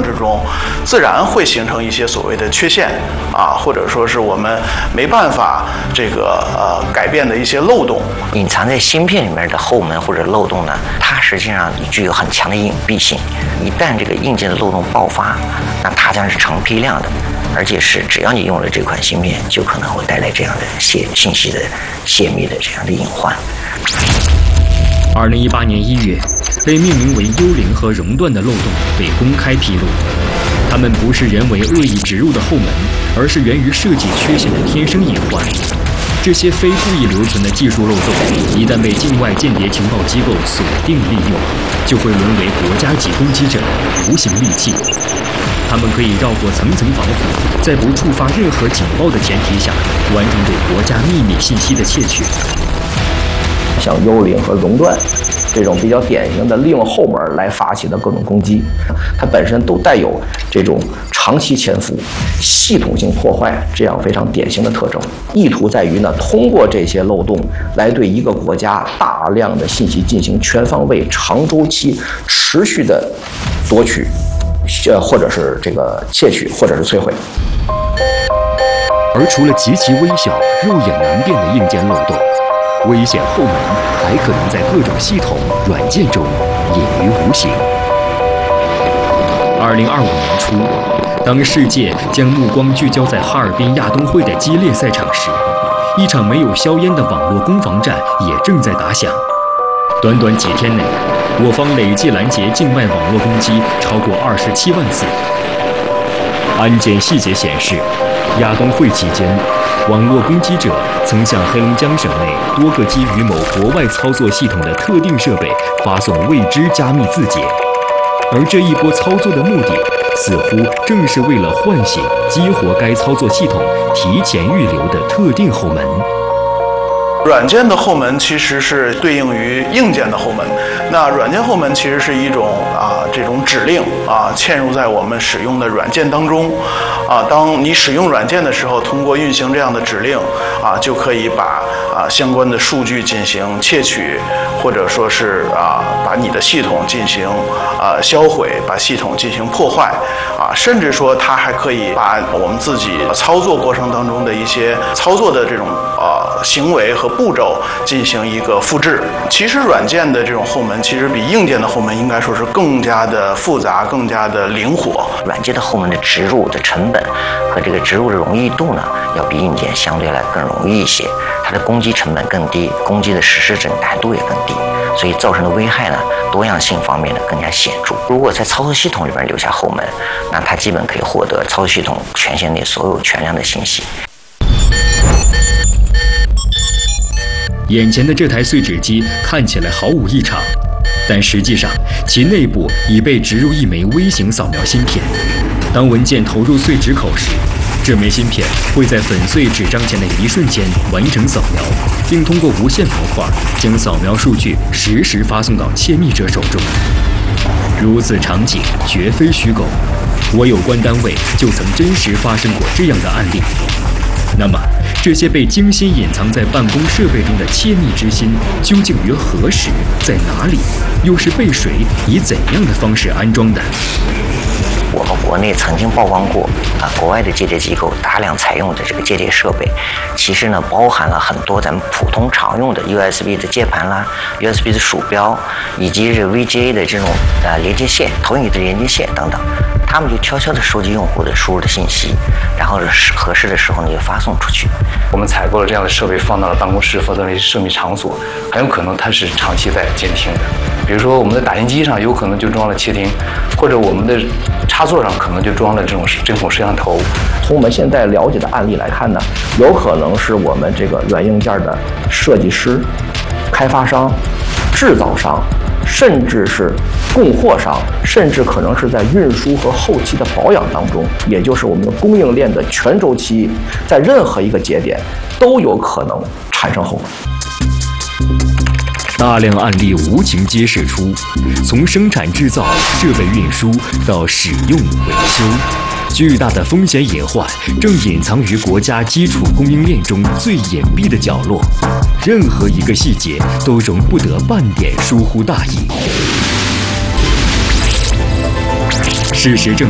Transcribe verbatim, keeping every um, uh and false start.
程之中，自然会形成一些所谓的缺陷啊，或者说是我们没办法这个呃改变的一些漏洞。 隐藏在芯片里面的后门或者漏洞呢，它实际上具有很强的隐蔽性。一旦这个硬件的漏洞爆发，那它将是成批量的，而且是只要你用了这款芯片，就可能会带来这样的泄信息的泄密的这样的隐患。 二零一八年一月，被命名为幽灵和熔断的漏洞被公开披露。它们不是人为恶意植入的后门，而是源于设计缺陷的天生隐患。这些非故意留存的技术漏洞，一旦被境外间谍情报机构锁定利用，就会沦为国家级攻击者的无形利器。他们可以绕过层层防护，在不触发任何警报的前提下，完成对国家秘密信息的窃取。 像幽灵和熔断这种比较典型的利用后门来发起的各种攻击，它本身都带有这种长期潜伏、系统性破坏这样非常典型的特征。意图在于呢，通过这些漏洞来对一个国家大量的信息进行全方位、长周期、持续的夺取，呃，或者是这个窃取，或者是摧毁。 而除了极其微小、肉眼难辨的硬件漏洞，危险后门还可能在各种系统、软件中隐于无形。二零二五年初，当世界将目光聚焦在哈尔滨亚冬会的激烈赛场时，一场没有硝烟的网络攻防战也正在打响。短短几天内，我方累计拦截境外网络攻击超过二十七万次。安检细节显示，亚冬会期间，网络攻击者曾向黑龙江省内多个基于某国外操作系统的特定设备发送未知加密字节，而这一波操作的目的，似乎正是为了唤醒激活该操作系统提前预留的特定后门。 软件的后门其实是对应于硬件的后门，那软件后门其实是一种啊这种指令啊嵌入在我们使用的软件当中，啊当你使用软件的时候，通过运行这样的指令啊就可以把啊相关的数据进行窃取，或者说是啊把你的系统进行啊销毁，把系统进行破坏啊，甚至说它还可以把我们自己操作过程当中的一些操作的这种啊行为和步骤进行一个复制。其实软件的这种后门其实比硬件的后门应该说是更加的复杂，更加的灵活。 软件的后门的植入的成本和这个植入的容易度呢，要比硬件相对来更容易一些，它的攻击成本更低，攻击的实施整难度也更低，所以造成的危害呢，多样性方面呢更加显著。如果在操作系统里边留下后门，那它基本可以获得操作系统权限内所有全量的信息。 眼前的这台碎纸机看起来毫无异常，但实际上其内部已被植入一枚微型扫描芯片。当文件投入碎纸口时，这枚芯片会在粉碎纸张前的一瞬间完成扫描，并通过无线模块将扫描数据实时发送到窃密者手中。如此场景绝非虚构，我有关单位就曾真实发生过这样的案例。那么，这些被精心隐藏在办公设备中的窃密之心，究竟于何时、在哪里，又是被谁以怎样的方式安装的？ 我们国内曾经曝光过啊，国外的借鉴机构大量采用的这个借鉴设备，其实呢包含了很多咱们普通常用的 U S B 的接盘啦、U S B 的鼠标，以及这 V G A 的这种呃连接线、投影仪的连接线等等。他们就悄悄地收集用户的输入的信息，然后合适的时候呢就发送出去。 我们采购了这样的设备，放到了办公室，放到了一些设密场所，很有可能它是长期在监听的。比如说我们的打印机上有可能就装了窃听，或者我们的插座上可能就装了这种针孔摄像头。 从我们现在了解的案例来看呢，有可能是我们这个软硬件的设计师、开发商、制造商，甚至是供货商，甚至可能是在运输和后期的保养当中，也就是我们的供应链的全周期，在任何一个节点都有可能产生后门。 大量案例无情揭示出，从生产制造、设备运输到使用维修，巨大的风险隐患正隐藏于国家基础供应链中最隐蔽的角落，任何一个细节都容不得半点疏忽大意。事实证